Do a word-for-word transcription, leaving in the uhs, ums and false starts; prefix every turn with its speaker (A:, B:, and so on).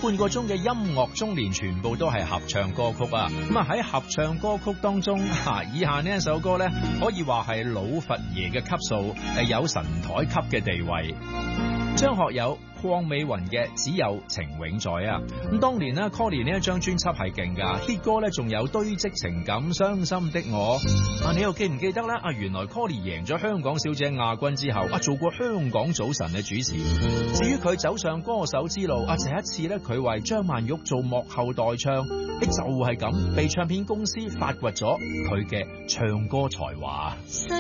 A: 半個鐘嘅音樂中年全部都係合唱歌曲啊！咁啊喺合唱歌曲當中，啊以下呢一首歌呢，可以話係老佛爺嘅級數，係有神台級嘅地位。張學友、鄺美雲嘅《只有情永在》啊！咁當年呢 Colly 呢一張專輯係勁噶 ，hit 歌呢仲有堆積情感、傷心的我。啊，你又記唔記得呢？啊，原來 Colly 贏咗香港小姐亞軍之後，啊做過香港早晨嘅主持。至於佢走上歌手之路，啊第一次呢，佢為張曼玉做幕後代唱，你就係咁被唱片公司發掘咗佢嘅唱歌才華。